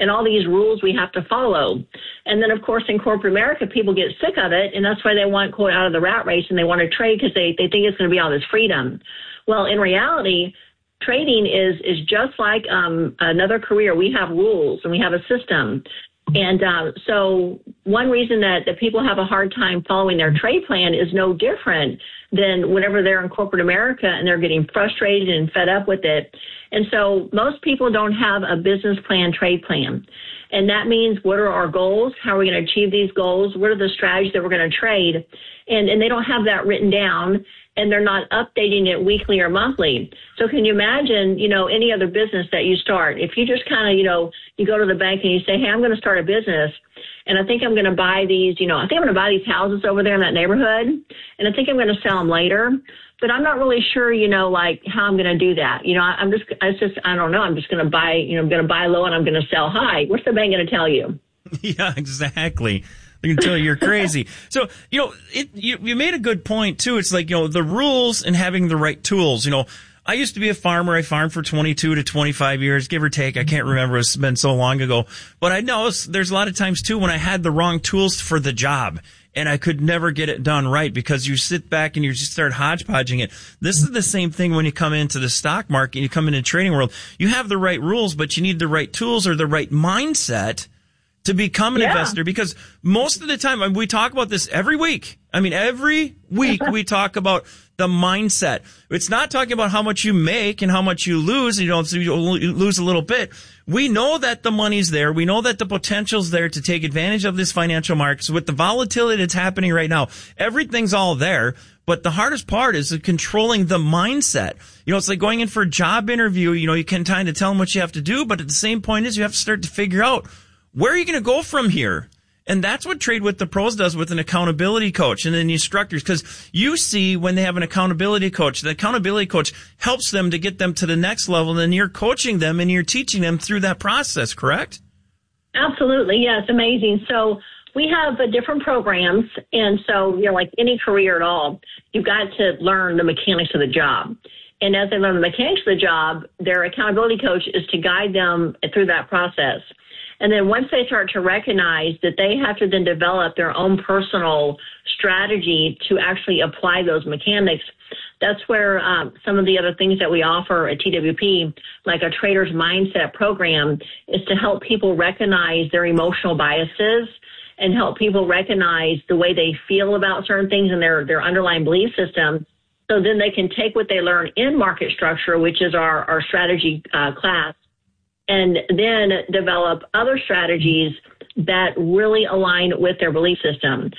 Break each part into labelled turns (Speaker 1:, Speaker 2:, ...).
Speaker 1: and all these rules we have to follow. And then, of course, in corporate America, people get sick of it, and that's why they want, quote, out of the rat race, and they want to trade because they think it's going to be all this freedom. Well, in reality, trading is just like another career. We have rules, and we have a system. And so one reason that people have a hard time following their trade plan is no different than whenever they're in corporate America and they're getting frustrated and fed up with it. And so most people don't have a business plan, trade plan. And that means, what are our goals? How are we going to achieve these goals? What are the strategies that we're going to trade? And they don't have that written down, and they're not updating it weekly or monthly. So can you imagine, any other business that you start? If you just kind of, you go to the bank and you say, hey, I'm going to start a business, and I think I'm going to buy these, I think I'm going to buy these houses over there in that neighborhood, and I think I'm going to sell them later. But I'm not really sure, like how I'm going to do that. I don't know. I'm just going to buy, I'm going to buy low and I'm going to sell high. What's the bank going to tell you?
Speaker 2: Yeah, exactly. They can tell you're crazy. So, you made a good point too. It's like, the rules and having the right tools. I used to be a farmer. I farmed for 22 to 25 years, give or take. I can't remember. It's been so long ago. But I know there's a lot of times too when I had the wrong tools for the job. And I could never get it done right because you sit back and you just start hodgepodging it. This is the same thing when you come into the stock market, you come into the trading world. You have the right rules, but you need the right tools or the right mindset to become an investor, because most of the time, we talk about this every week. Every week we talk about the mindset. It's not talking about how much you make and how much you lose. So you lose a little bit. We know that the money's there. We know that the potential's there to take advantage of this financial markets with the volatility that's happening right now. Everything's all there. But the hardest part is controlling the mindset. It's like going in for a job interview. You can kind of tell them what you have to do, but at the same point is you have to start to figure out, where are you going to go from here? And that's what Trade with the Pros does with an accountability coach and then the instructors, because you see when they have an accountability coach, the accountability coach helps them to get them to the next level, and then you're coaching them and you're teaching them through that process, correct?
Speaker 1: Absolutely. Yeah, it's amazing. So we have different programs, and so, like any career at all, you've got to learn the mechanics of the job. And as they learn the mechanics of the job, their accountability coach is to guide them through that process. And then once they start to recognize that they have to then develop their own personal strategy to actually apply those mechanics, that's where some of the other things that we offer at TWP, like a trader's mindset program, is to help people recognize their emotional biases and help people recognize the way they feel about certain things in their underlying belief system. So then they can take what they learn in market structure, which is our strategy class, and then develop other strategies that really align with their belief system.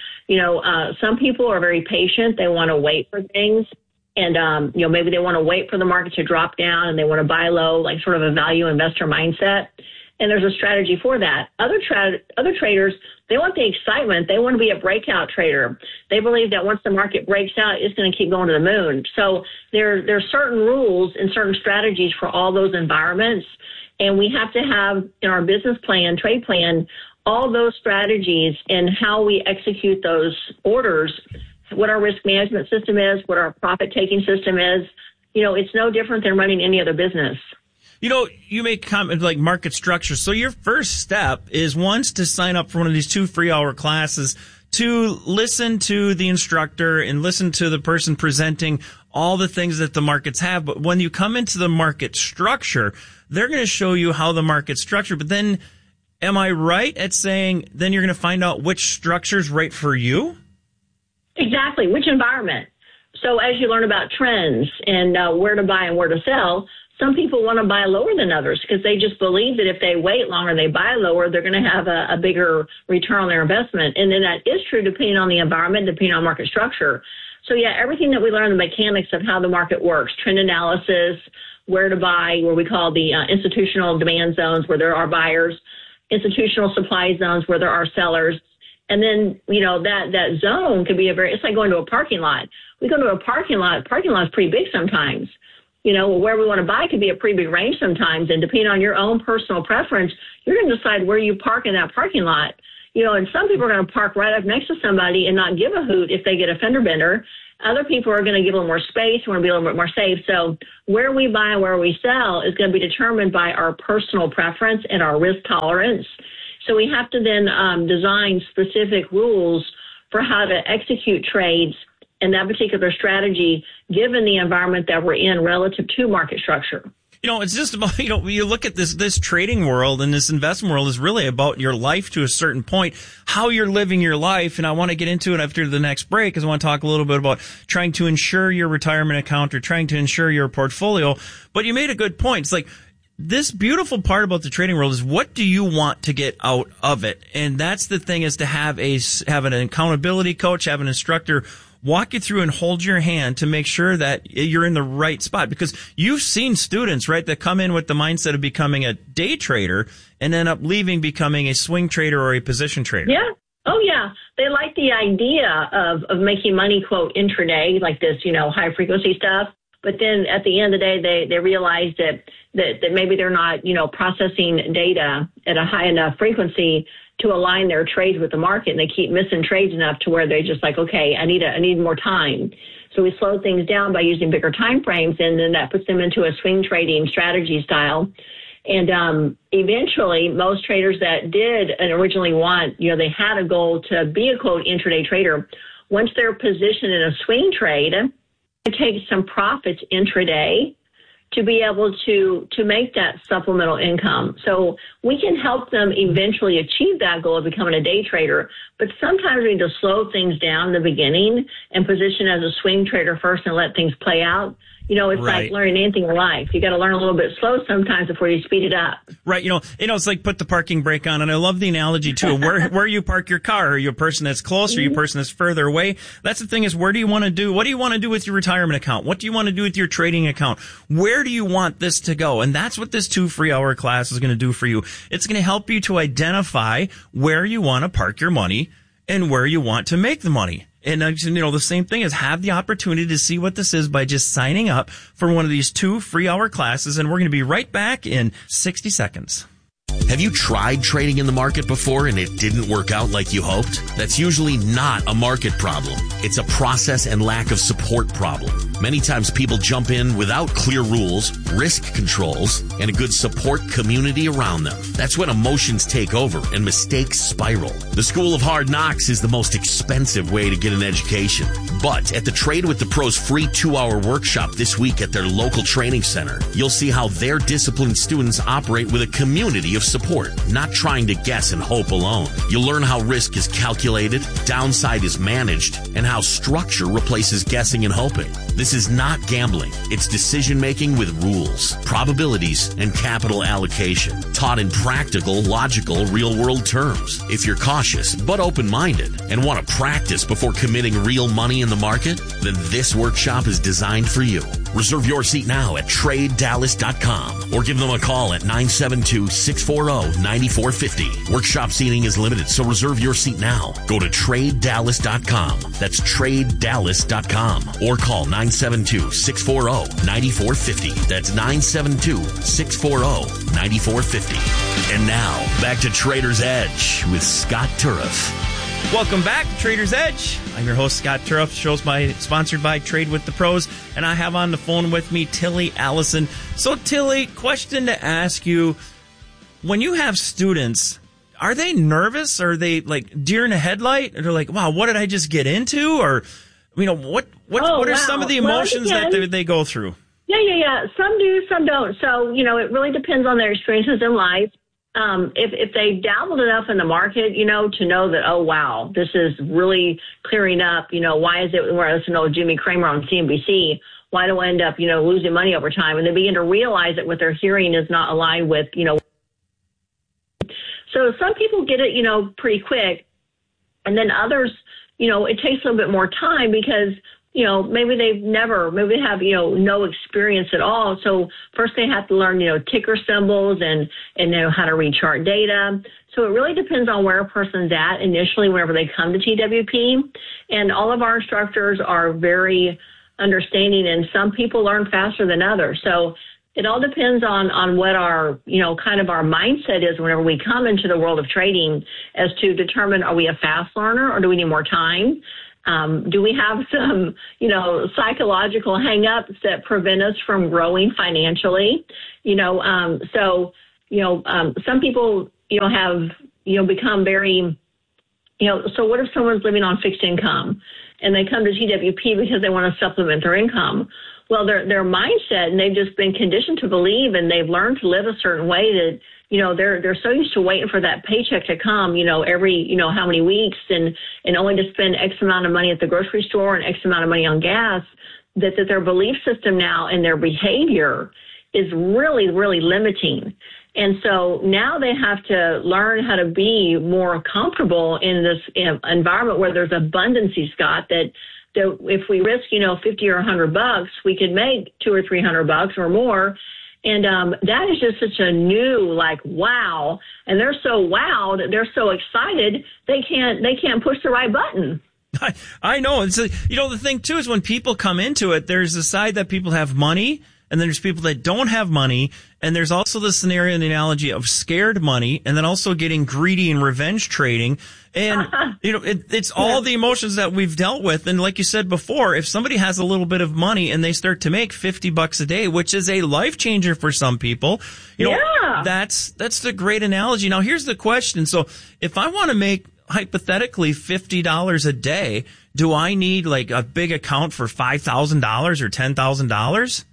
Speaker 1: Some people are very patient. They want to wait for things. And, maybe they want to wait for the market to drop down and they want to buy low, like sort of a value investor mindset. And there's a strategy for that. Other traders, they want the excitement. They want to be a breakout trader. They believe that once the market breaks out, it's going to keep going to the moon. So there's certain rules and certain strategies for all those environments. And we have to have in our business plan, trade plan, all those strategies and how we execute those orders, what our risk management system is, what our profit-taking system is. It's no different than running any other business.
Speaker 2: You make comments like market structure. So your first step is once to sign up for one of these 2 free-hour classes, to listen to the instructor and listen to the person presenting all the things that the markets have. But when you come into the market structure, they're going to show you how the market's structured. But then, am I right at saying then you're going to find out which structure's right for you?
Speaker 1: Exactly. Which environment? So as you learn about trends and where to buy and where to sell, some people want to buy lower than others because they just believe that if they wait longer, they buy lower, they're going to have a bigger return on their investment. And then that is true depending on the environment, depending on market structure. So yeah, everything that we learn, the mechanics of how the market works, trend analysis, where to buy, where we call the institutional demand zones where there are buyers, institutional supply zones where there are sellers. And then, that zone could be it's like going to a parking lot. We go to a parking lot is pretty big sometimes. Where we want to buy could be a pretty big range sometimes. And depending on your own personal preference, you're going to decide where you park in that parking lot. And some people are going to park right up next to somebody and not give a hoot if they get a fender bender. Other people are going to give a little more space, want to be a little bit more safe. So where we buy and where we sell is going to be determined by our personal preference and our risk tolerance. So we have to then design specific rules for how to execute trades in that particular strategy, given the environment that we're in relative to market structure.
Speaker 2: It's just about, when you look at this trading world and this investment world is really about your life to a certain point, how you're living your life. And I want to get into it after the next break because I want to talk a little bit about trying to insure your retirement account or trying to insure your portfolio. But you made a good point. It's like this beautiful part about the trading world is what do you want to get out of it? And that's the thing, is to have an accountability coach, have an instructor walk you through and hold your hand to make sure that you're in the right spot. Because you've seen students, right, that come in with the mindset of becoming a day trader and end up leaving becoming a swing trader or a position trader.
Speaker 1: Yeah. Oh, yeah. They like the idea of making money, quote, intraday, like this, high frequency stuff. But then at the end of the day, they realize that maybe they're not, processing data at a high enough frequency to align their trades with the market, and they keep missing trades enough to where they're just like, okay, I need more time. So we slow things down by using bigger time frames, and then that puts them into a swing trading strategy style. And eventually, most traders that did originally want, they had a goal to be a quote intraday trader. Once they're positioned in a swing trade, it takes some profits intraday to be able to make that supplemental income. So we can help them eventually achieve that goal of becoming a day trader, but sometimes we need to slow things down in the beginning and position as a swing trader first and let things play out. It's
Speaker 2: right.
Speaker 1: Like learning anything in life. You got to learn a little bit slow sometimes before you speed it up.
Speaker 2: Right. It's like put the parking brake on. And I love the analogy too. Where you park your car. Are you a person that's close? Or are you a person that's further away? That's the thing, is what do you want to do with your retirement account? What do you want to do with your trading account? Where do you want this to go? And that's what this 2 free-hour class is going to do for you. It's going to help you to identify where you want to park your money and where you want to make the money. And, the same thing is have the opportunity to see what this is by just signing up for one of these 2 free-hour classes. And we're going to be right back in 60 seconds.
Speaker 3: Have you tried trading in the market before and it didn't work out like you hoped? That's usually not a market problem. It's a process and lack of support problem. Many times people jump in without clear rules, risk controls, and a good support community around them. That's when emotions take over and mistakes spiral. The School of Hard Knocks is the most expensive way to get an education. But at the Trade with the Pros free 2-hour workshop this week at their local training center, you'll see how their disciplined students operate with a community of support, not trying to guess and hope alone. You'll learn how risk is calculated, downside is managed, and how structure replaces guessing and hoping. This is not gambling. It's decision-making with rules, probabilities, and capital allocation, taught in practical, logical, real-world terms. If you're cautious but open-minded and want to practice before committing real money in the market, then this workshop is designed for you. Reserve your seat now at TradeDallas.com or give them a call at 972-640-9450. Workshop seating is limited, so reserve your seat now. Go to TradeDallas.com. That's TradeDallas.com or call 972-640-9450. That's 972-640-9450. And now, back to Trader's Edge with Scott Turef.
Speaker 2: Welcome back to Trader's Edge. I'm your host, Scott Turef. The show's sponsored by Trade with the Pros, and I have on the phone with me Tilly Allison. So, Tilly, question to ask you. When you have students, are they nervous? Are they like deer in a headlight? Or they're like, wow, what did I just get into? Or, what are some of the emotions that they go through?
Speaker 1: Yeah. Some do, some don't. So, it really depends on their experiences in life. If they dabbled enough in the market, to know that, oh, wow, this is really clearing up, why is it where I listen to Jimmy Cramer on CNBC, why do I end up, losing money over time? And they begin to realize that what they're hearing is not aligned with, So some people get it, pretty quick. And then others, it takes a little bit more time because, maybe they have, no experience at all. So first they have to learn, ticker symbols and know how to read chart data. So it really depends on where a person's at initially whenever they come to TWP. And all of our instructors are very understanding, and some people learn faster than others. So it all depends on what our, kind of our mindset is whenever we come into the world of trading as to determine, are we a fast learner or do we need more time? Do we have some, psychological hang-ups that prevent us from growing financially? Some people, have, become very, so what if someone's living on fixed income and they come to TWP because they want to supplement their income? Well, their mindset, and they've just been conditioned to believe, and they've learned to live a certain way that, they're so used to waiting for that paycheck to come, every, how many weeks and only to spend X amount of money at the grocery store and X amount of money on gas, that their belief system now and their behavior is really, really limiting. And so now they have to learn how to be more comfortable in this environment where there's abundancy, Scott, that if we risk, $50 or $100, we could make $200 or $300 or more. And that is just such a new, wow. And they're so wowed, they're so excited, they can't push the right button.
Speaker 2: I know. And so, the thing too is when people come into it, there's a side that people have money, and then there's people that don't have money, and there's also the scenario and the analogy of scared money, and then also getting greedy and revenge trading. And, it's all the emotions that we've dealt with. And like you said before, if somebody has a little bit of money and they start to make $50 a day, which is a life changer for some people, that's the great analogy. Now, here's the question. So if I want to make hypothetically $50 a day, do I need a big account for $5,000 or $10,000?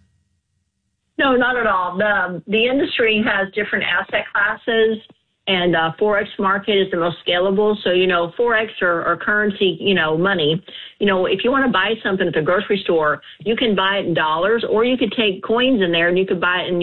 Speaker 1: No, not at all. The industry has different asset classes, and Forex market is the most scalable. So, Forex or currency, money, if you want to buy something at the grocery store, you can buy it in dollars, or you could take coins in there and you could buy it in,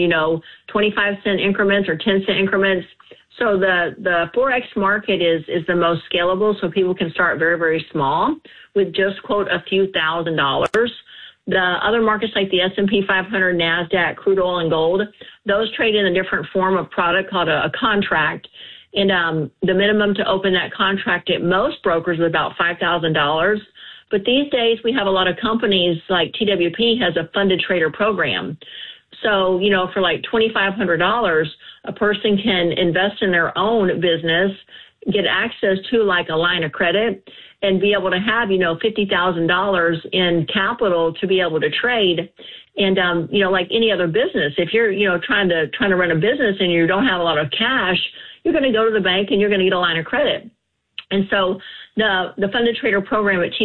Speaker 1: 25-cent increments or 10-cent increments. So the Forex market is the most scalable. So people can start very, very small with just, quote, a few $1,000s. The other markets like the S&P 500, NASDAQ, crude oil, and gold, those trade in a different form of product called a contract. And the minimum to open that contract at most brokers is about $5,000. But these days we have a lot of companies like TWP has a funded trader program. So, for $2,500, a person can invest in their own business, get access to a line of credit, and be able to have, $50,000 in capital to be able to trade. And, like any other business, if you're, trying to run a business and you don't have a lot of cash, you're going to go to the bank and you're going to get a line of credit. And so the funded trader program at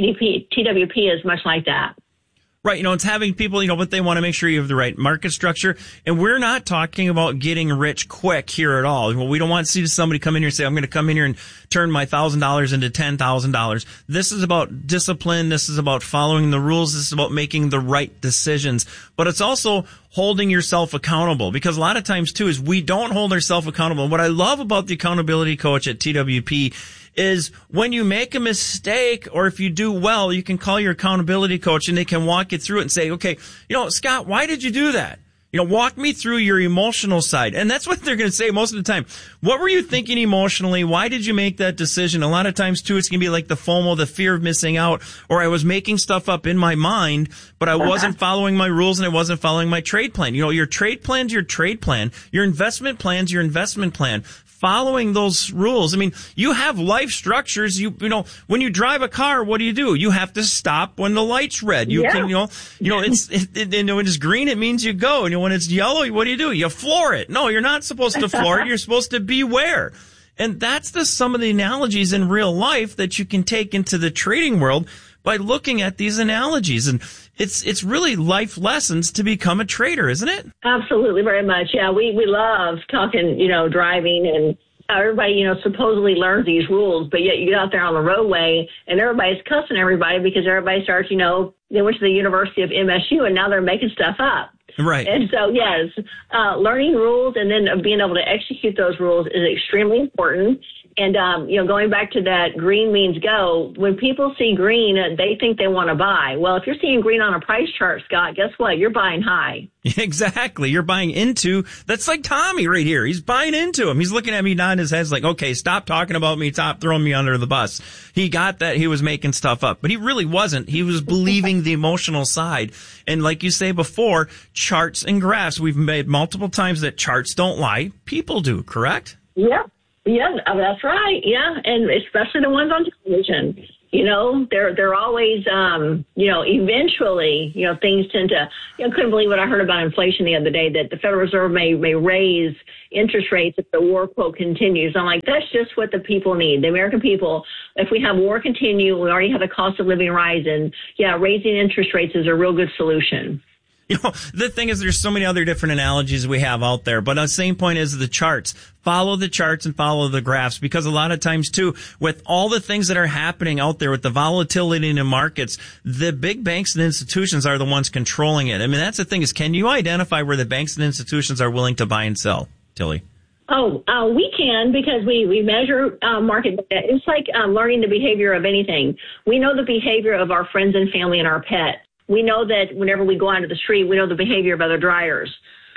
Speaker 1: TWP is much like that.
Speaker 2: Right. It's having people, but they want to make sure you have the right market structure. And we're not talking about getting rich quick here at all. Well, we don't want to see somebody come in here and say, I'm going to come in here and turn my $1,000 into $10,000. This is about discipline. This is about following the rules. This is about making the right decisions. But it's also holding yourself accountable, because a lot of times too is we don't hold ourselves accountable. And what I love about the accountability coach at TWP is when you make a mistake, or if you do well, you can call your accountability coach and they can walk you through it and say, okay, Scott, why did you do that? Walk me through your emotional side. And that's what they're going to say most of the time. What were you thinking emotionally? Why did you make that decision? A lot of times too, it's going to be like the FOMO, the fear of missing out, or I was making stuff up in my mind, but I wasn't following my rules and I wasn't following my trade plan. Your trade plan's your trade plan. Your investment plan's your investment plan. Following those rules. I mean, you have life structures. When you drive a car, what do? You have to stop when the light's red. You can, when it's green, it means you go. And when it's yellow, what do? You floor it. No, you're not supposed to floor it. You're supposed to beware. And that's some of the analogies in real life that you can take into the trading world by looking at these analogies. And it's really life lessons to become a trader, isn't it?
Speaker 1: Absolutely, very much. Yeah, we love talking, driving, and how everybody, supposedly learns these rules, but yet you get out there on the roadway and everybody's cussing everybody because everybody starts, they went to the University of MSU and now they're making stuff up.
Speaker 2: Right.
Speaker 1: And so, yes, learning rules and then being able to execute those rules is extremely important. And, going back to that green means go, when people see green, they think they want to buy. Well, if you're seeing green on a price chart, Scott, guess what? You're buying high.
Speaker 2: Exactly. You're buying into, that's like Tommy right here. He's buying into him. He's looking at me, nodding his head like, okay, stop talking about me, stop throwing me under the bus. He got that he was making stuff up, but he really wasn't. He was believing the emotional side. And like you say before, charts and graphs, we've made multiple times that charts don't lie. People do, correct?
Speaker 1: Yeah. Yeah, that's right. Yeah, and especially the ones on television. They're always, eventually, things tend to, couldn't believe what I heard about inflation the other day, that the Federal Reserve may raise interest rates if the war, quote, continues. I'm like, that's just what the people need. The American people, if we have war continue, we already have the cost of living rise, and raising interest rates is a real good solution.
Speaker 2: The thing is, there's so many other different analogies we have out there, but the same point is the charts. Follow the charts and follow the graphs, because a lot of times too, with all the things that are happening out there with the volatility in the markets, the big banks and institutions are the ones controlling it. I mean, that's the thing is, can you identify where the banks and institutions are willing to buy and sell, Tilly?
Speaker 1: We can, because we measure market data. It's like learning the behavior of anything. We know the behavior of our friends and family and our pets. We know that whenever we go onto the street, we know the behavior of other drivers.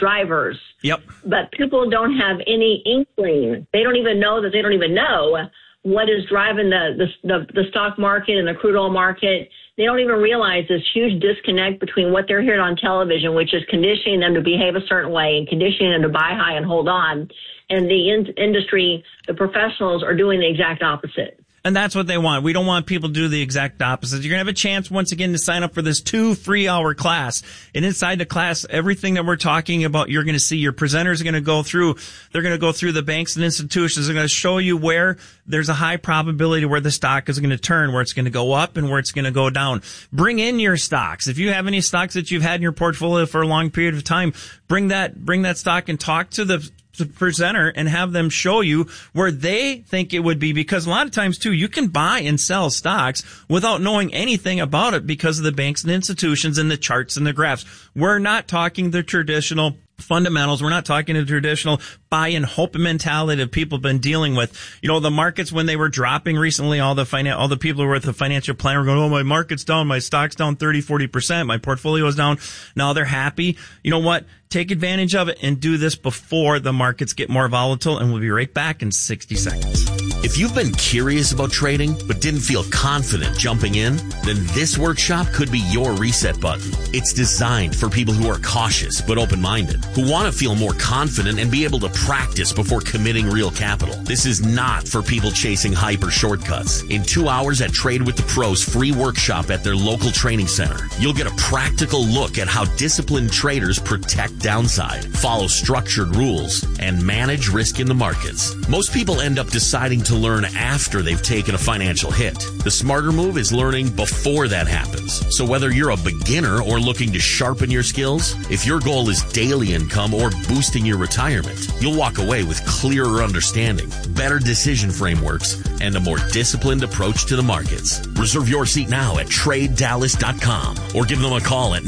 Speaker 2: Yep.
Speaker 1: But people don't have any inkling. They don't even know that they don't even know what is driving the stock market and the crude oil market. They don't even realize this huge disconnect between what they're hearing on television, which is conditioning them to behave a certain way and conditioning them to buy high and hold on. And the industry, the professionals, are doing the exact opposite.
Speaker 2: And that's what they want. We don't want people to do the exact opposite. You're going to have a chance once again to sign up for this 2 free-hour class. And inside the class, everything that we're talking about, you're going to see. Your presenters are going to go through. They're going to go through the banks and institutions. They're going to show you where there's a high probability where the stock is going to turn, where it's going to go up and where it's going to go down. Bring in your stocks. If you have any stocks that you've had in your portfolio for a long period of time, bring that stock and talk to the presenter and have them show you where they think it would be, because a lot of times too, you can buy and sell stocks without knowing anything about it because of the banks and institutions and the charts and the graphs. We're not talking the traditional fundamentals. We're not talking the traditional buy and hope mentality that people have been dealing with. The markets, when they were dropping recently, all the people who were with the financial planner were going, oh, my market's down, my stock's down 30-40%, my portfolio is down. Now they're happy. You know what? Take advantage of it and do this before the markets get more volatile, and we'll be right back in 60 seconds.
Speaker 3: If you've been curious about trading but didn't feel confident jumping in, then this workshop could be your reset button. It's designed for people who are cautious but open-minded, who want to feel more confident and be able to practice before committing real capital. This is not for people chasing hype or shortcuts. In 2 hours at Trade with the Pros free workshop at their local training center, you'll get a practical look at how disciplined traders protect downside, follow structured rules, and manage risk in the markets. Most people end up deciding to learn after they've taken a financial hit. The smarter move is learning before that happens. So whether you're a beginner or looking to sharpen your skills, if your goal is daily income or boosting your retirement, you'll walk away with clearer understanding, better decision frameworks, and a more disciplined approach to the markets. Reserve your seat now at TradeDallas.com or give them a call at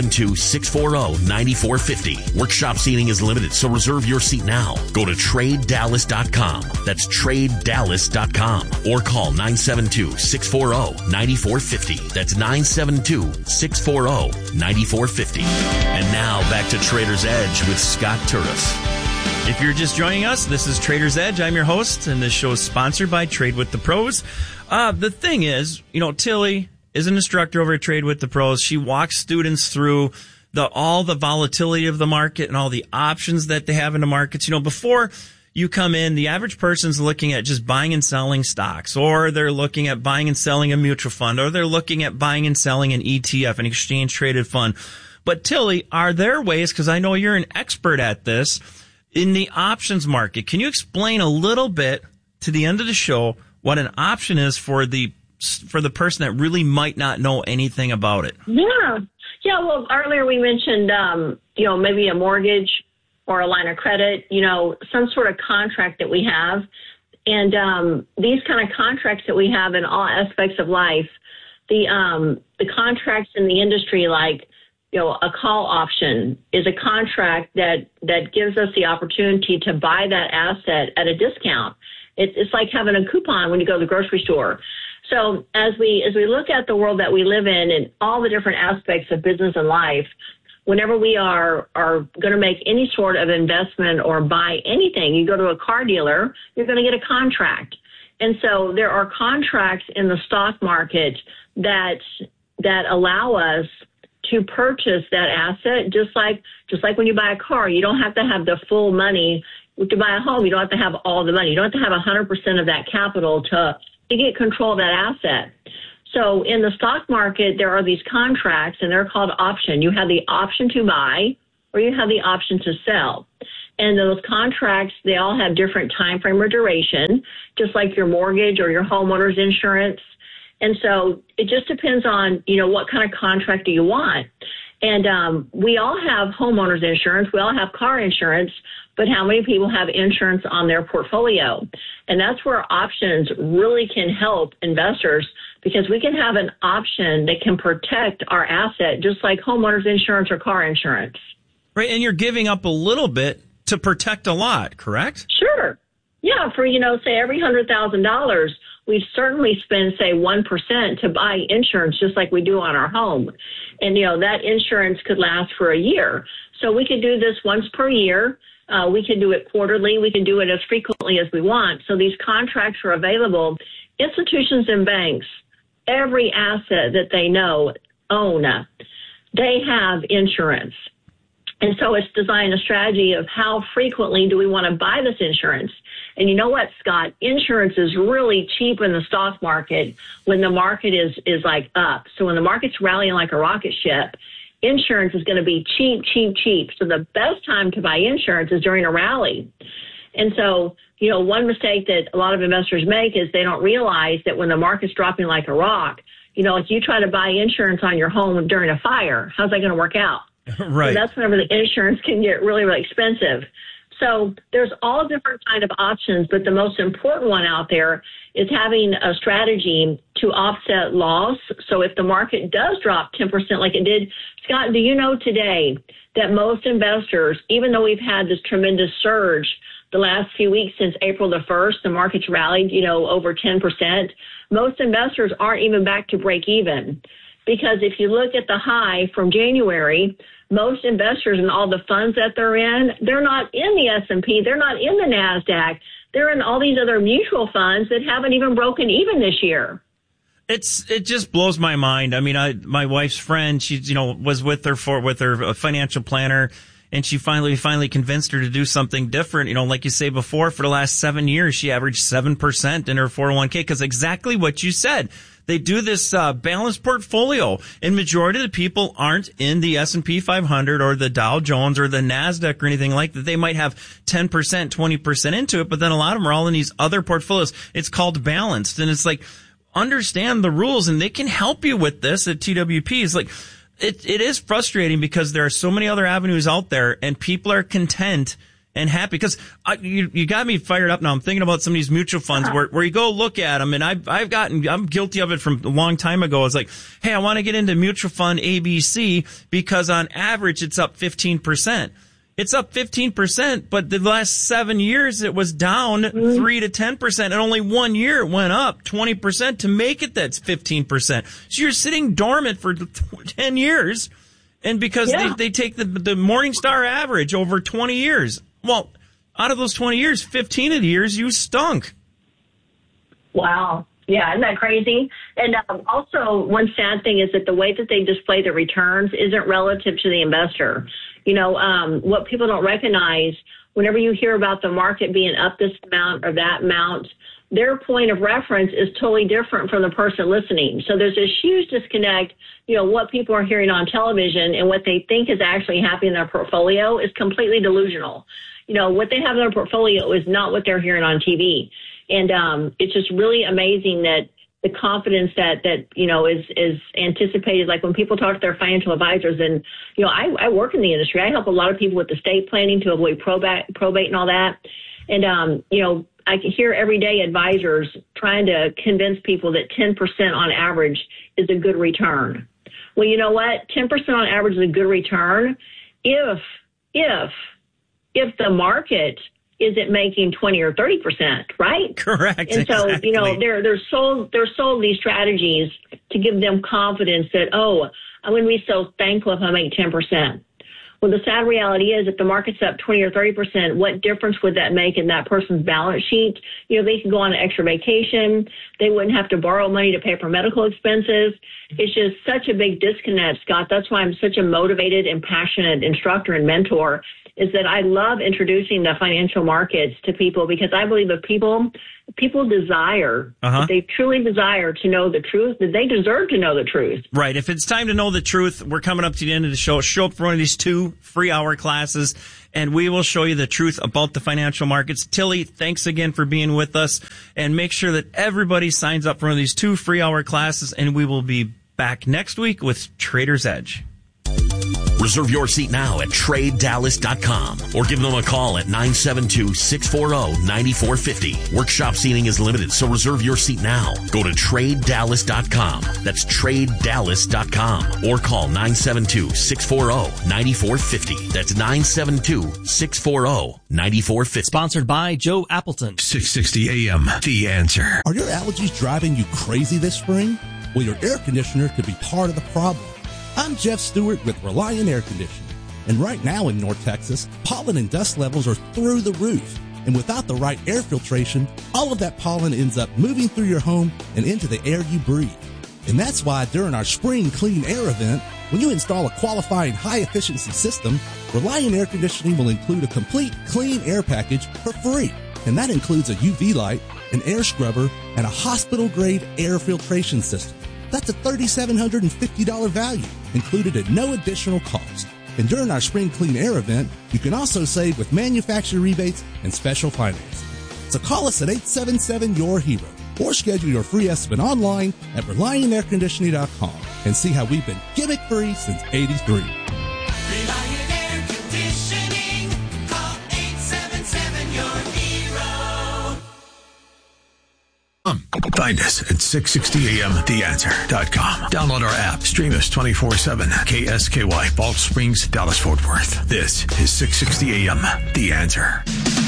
Speaker 3: 972-640-9450. Workshop seating is limited, so reserve your seat now. Go to TradeDallas.com. That's TradeDallas.com or call 972-640-9450. That's 972-640-9450. And now back to Trader's Edge with Scott Turris.
Speaker 2: If you're just joining us, this is Trader's Edge. I'm your host, and this show is sponsored by Trade with the Pros. The thing is, Tilly is an instructor over at Trade with the Pros. She walks students through all the volatility of the market and all the options that they have in the markets. Before you come in, the average person's looking at just buying and selling stocks, or they're looking at buying and selling a mutual fund, or they're looking at buying and selling an ETF, an exchange traded fund. But Tilly, are there ways, because I know you're an expert at this, in the options market? Can you explain a little bit to the end of the show what an option is for the person that really might not know anything about it?
Speaker 1: Yeah. Well, earlier we mentioned, maybe a mortgage or a line of credit, some sort of contract that we have. And these kind of contracts that we have in all aspects of life, the contracts in the industry, like, a call option is a contract that gives us the opportunity to buy that asset at a discount. It's like having a coupon when you go to the grocery store. So as we look at the world that we live in and all the different aspects of business and life, whenever we are going to make any sort of investment or buy anything, you go to a car dealer, you're going to get a contract. And so there are contracts in the stock market that allow us to purchase that asset, just like when you buy a car. You don't have to have the full money. To buy a home, you don't have to have all the money. You don't have to have 100% of that capital to to get control of that asset. So in the stock market, there are these contracts, and they're called option. You have the option to buy, or you have the option to sell. And those contracts, they all have different time frame or duration, just like your mortgage or your homeowner's insurance. And so it just depends on, what kind of contract do you want. And we all have homeowners insurance. We all have car insurance. But how many people have insurance on their portfolio? And that's where options really can help investors, because we can have an option that can protect our asset, just like homeowners insurance or car insurance.
Speaker 2: Right. And you're giving up a little bit to protect a lot, correct?
Speaker 1: Sure. Yeah. For, say every $100,000, we certainly spend, say, 1% to buy insurance, just like we do on our home. And, that insurance could last for a year. So we could do this once per year. We can do it quarterly. We can do it as frequently as we want. So these contracts are available. Institutions and banks, every asset that they own, they have insurance. And so it's designing a strategy of how frequently do we want to buy this insurance. And you know what, Scott? Insurance is really cheap in the stock market when the market is like up. So when the market's rallying like a rocket ship, insurance is going to be cheap, cheap, cheap. So the best time to buy insurance is during a rally. And so, one mistake that a lot of investors make is they don't realize that when the market's dropping like a rock, if you try to buy insurance on your home during a fire, how's that going to work out?
Speaker 2: Right.
Speaker 1: So that's whenever the insurance can get really, really expensive. So there's all different kind of options, but the most important one out there is having a strategy to offset loss. So if the market does drop 10% like it did, Scott, do you know today that most investors, even though we've had this tremendous surge the last few weeks since April the 1st, the market's rallied, over 10%, most investors aren't even back to break even. Because if you look at the high from January, most investors and all the funds that they're in, they're not in the S&P, they're not in the NASDAQ, they're in all these other mutual funds that haven't even broken even this year.
Speaker 2: It just blows my mind. I mean, my wife's friend, she was with her financial planner, and she finally convinced her to do something different. Like you say before, for the last 7 years, she averaged 7% in her 401k, because exactly what you said. They do this balanced portfolio, and majority of the people aren't in the S&P 500 or the Dow Jones or the NASDAQ or anything like that. They might have 10%, 20% into it, but then a lot of them are all in these other portfolios. It's called balanced, and it's like, understand the rules, and they can help you with this at TWP. It's like, it is frustrating because there are so many other avenues out there, and people are content and happy, because you got me fired up now. I'm thinking about some of these mutual funds where you go look at them, and I'm guilty of it from a long time ago. It's like, hey, I want to get into mutual fund ABC because on average it's up 15%. It's up 15%, but the last 7 years it was down 3 to 10%, and only 1 year it went up 20% to make it that's 15%. So you're sitting dormant for 10 years, and because they take the Morningstar average over 20 years. Well, out of those 20 years, 15 of the years you stunk.
Speaker 1: Wow. Yeah, isn't that crazy? And also, one sad thing is that the way that they display the returns isn't relative to the investor. What people don't recognize, whenever you hear about the market being up this amount or that amount, their point of reference is totally different from the person listening. So there's this huge disconnect. What people are hearing on television and what they think is actually happening in their portfolio is completely delusional. What they have in their portfolio is not what they're hearing on TV. And it's just really amazing that the confidence that is anticipated. Like when people talk to their financial advisors, and, I work in the industry. I help a lot of people with estate planning to avoid probate and all that. And, I can hear every day advisors trying to convince people that 10% on average is a good return. Well, you know what? 10% on average is a good return if the market isn't making 20 or 30%, right?
Speaker 2: Correct.
Speaker 1: And so,
Speaker 2: exactly.
Speaker 1: they're sold these strategies to give them confidence that, I'm going to be so thankful if I make 10%. Well, the sad reality is if the market's up 20 or 30%, what difference would that make in that person's balance sheet? They could go on an extra vacation. They wouldn't have to borrow money to pay for medical expenses. It's just such a big disconnect, Scott. That's why I'm such a motivated and passionate instructor and mentor, is that I love introducing the financial markets to people, because I believe if people desire, they truly desire to know the truth, that they deserve to know the truth.
Speaker 2: Right. If it's time to know the truth, we're coming up to the end of the show. Show up for one of these 2 free hour classes, and we will show you the truth about the financial markets. Tilly, thanks again for being with us, and make sure that everybody signs up for one of these 2 free hour classes, and we will be back next week with Trader's Edge.
Speaker 3: Reserve your seat now at TradeDallas.com or give them a call at 972-640-9450. Workshop seating is limited, so reserve your seat now. Go to TradeDallas.com. That's TradeDallas.com or call 972-640-9450. That's 972-640-9450.
Speaker 4: Sponsored by Joe Appleton.
Speaker 5: 660 AM, The Answer.
Speaker 6: Are your allergies driving you crazy this spring? Well, your air conditioner could be part of the problem. I'm Jeff Stewart with Reliant Air Conditioning. And right now in North Texas, pollen and dust levels are through the roof. And without the right air filtration, all of that pollen ends up moving through your home and into the air you breathe. And that's why during our Spring Clean Air event, when you install a qualifying high-efficiency system, Reliant Air Conditioning will include a complete clean air package for free. And that includes a UV light, an air scrubber, and a hospital-grade air filtration system. That's a $3,750 value, included at no additional cost. And during our Spring Clean Air event, you can also save with manufacturer rebates and special financing. So call us at 877-YOUR-HERO or schedule your free estimate online at ReliantAirConditioning.com and see how we've been gimmick-free since '83.
Speaker 7: Reliant Air Conditioning. Call 877-YOUR-HERO.
Speaker 5: Find us at 660amtheanswer.com. Download our app. Stream us 24/7. KSKY, Balch Springs, Dallas, Fort Worth. This is 660 AM, The Answer.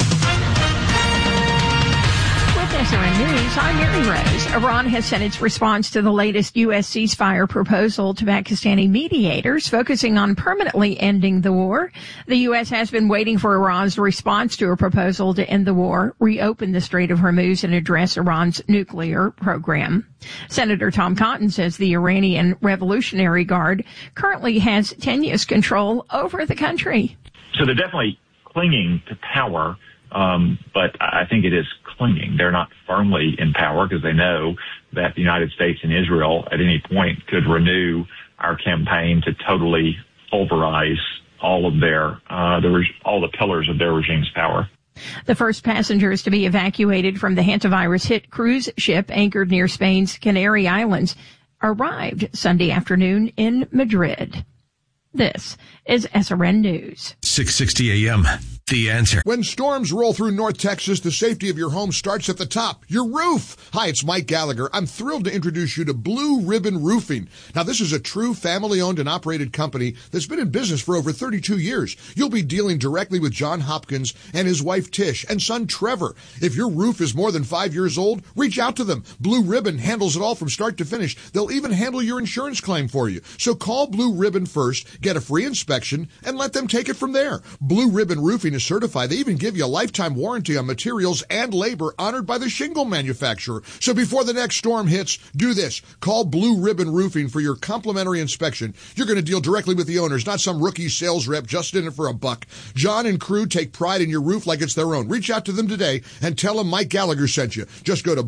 Speaker 8: SRN News, I'm Mary Rose. Iran has sent its response to the latest U.S. ceasefire proposal to Pakistani mediators, focusing on permanently ending the war. The U.S. has been waiting for Iran's response to a proposal to end the war, reopen the Strait of Hormuz, and address Iran's nuclear program. Senator Tom Cotton says the Iranian Revolutionary Guard currently has tenuous control over the country.
Speaker 9: So they're definitely clinging to power. But I think it is clinging. They're not firmly in power because they know that the United States and Israel at any point could renew our campaign to totally pulverize all of their, all the pillars of their regime's power.
Speaker 8: The first passengers to be evacuated from the hantavirus-hit cruise ship anchored near Spain's Canary Islands arrived Sunday afternoon in Madrid. This is SRN News.
Speaker 5: 660 AM, The Answer.
Speaker 10: When storms roll through North Texas, the safety of your home starts at the top, your roof. Hi, it's Mike Gallagher. I'm thrilled to introduce you to Blue Ribbon Roofing. Now, this is a true family-owned and operated company that's been in business for over 32 years. You'll be dealing directly with John Hopkins and his wife Tish and son Trevor. If your roof is more than 5 years old, reach out to them. Blue Ribbon handles it all from start to finish. They'll even handle your insurance claim for you. So call Blue Ribbon first, get a free inspection, and let them take it from there. Blue Ribbon Roofing is certified. They even give you a lifetime warranty on materials and labor honored by the shingle manufacturer. So before the next storm hits, do this. Call Blue Ribbon Roofing for your complimentary inspection. You're going to deal directly with the owners, not some rookie sales rep just in it for a buck. John and crew take pride in your roof like it's their own. Reach out to them today and tell them Mike Gallagher sent you. Just go to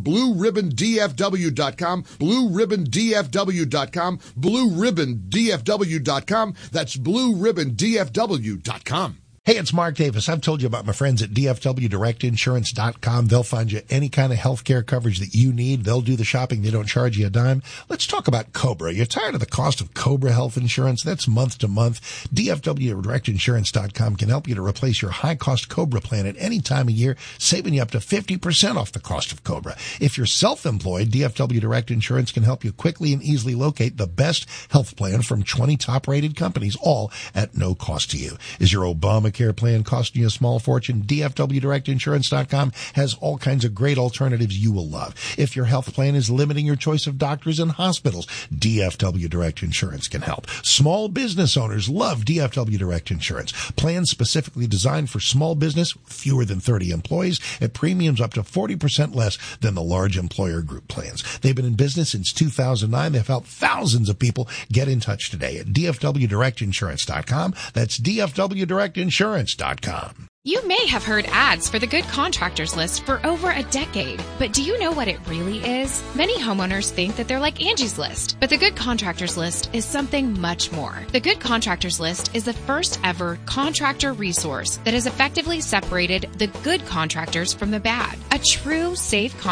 Speaker 10: BlueRibbonDFW.com, BlueRibbonDFW.com, BlueRibbonDFW.com. That's BlueRibbonDFW.com.
Speaker 11: Hey, it's Mark Davis. I've told you about my friends at DFWDirectInsurance.com. They'll find you any kind of health care coverage that you need. They'll do the shopping. They don't charge you a dime. Let's talk about Cobra. You're tired of the cost of Cobra health insurance? That's month to month. DFWDirectInsurance.com can help you to replace your high-cost Cobra plan at any time of year, saving you up to 50% off the cost of Cobra. If you're self-employed, DFW Direct Insurance can help you quickly and easily locate the best health plan from 20 top-rated companies, all at no cost to you. Is your Obamacare plan costing you a small fortune? DFWDirectInsurance.com has all kinds of great alternatives you will love. If your health plan is limiting your choice of doctors and hospitals, DFW Direct Insurance can help. Small business owners love DFW Direct Insurance. Plans specifically designed for small business with fewer than 30 employees at premiums up to 40% less than the large employer group plans. They've been in business since 2009. They've helped thousands of people. Get in touch today at DFWDirectInsurance.com. That's DFWDirectInsurance.com.
Speaker 12: You may have heard ads for the Good Contractors List for over a decade, but do you know what it really is? Many homeowners think that they're like Angie's List, but the Good Contractors List is something much more. The Good Contractors List is the first ever contractor resource that has effectively separated the good contractors from the bad. A true safe